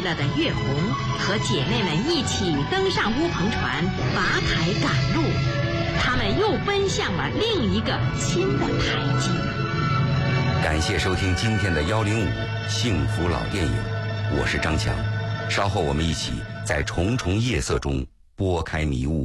去了的月红和姐妹们一起登上乌篷船，拔台赶路。他们又奔向了另一个新的台阶。 感谢收听今天的105幸福老电影，我是张强。稍后我们一起在重重夜色中拨开迷雾，